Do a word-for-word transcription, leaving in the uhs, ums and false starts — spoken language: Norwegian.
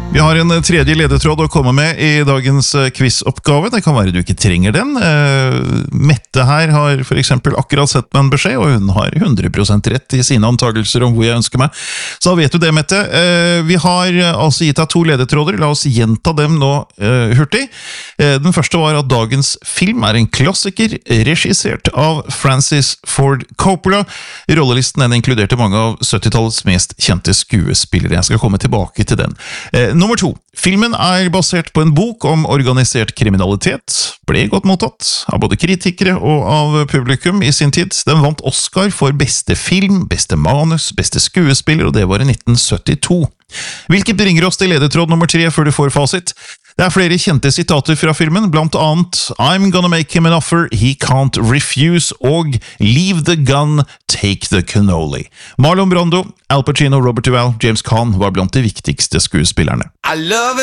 Vi har en tredje ledetråd å komme med i dagens quizoppgave. Det kan være du ikke trenger den. Mette her har for eksempel akkurat sett meg en beskjed, og hun har hundre prosent rett i sine antagelser om hvor jeg ønsker meg. Så vet du det, Mette. Vi har altså gitt deg to ledetråder. La oss gjenta dem nå hurtig. Den første var at dagens film er en klassiker, regissert av Francis Ford Coppola. Rollelisten den inkluderte mange av syttitallets mest kjente skuespillere. Jeg skal komme tilbake til den. Nummer to. Filmen er basert på en bok om organisert kriminalitet. Ble godt mottatt av både kritikere og av publikum i sin tid. Den vant Oscar for beste film, beste manus, beste skuespiller, og det var i nitten syttito. Hvilket bringer oss til ledetråd nummer tre før du får fasit. Det er flere kjente sitater fra filmen, blant annet I'm gonna make him an offer he can't refuse og Leave the gun, take the cannoli. Marlon Brando, Al Pacino, Robert Duvall, James Caan var blant de viktigste skuespillerne. I love it.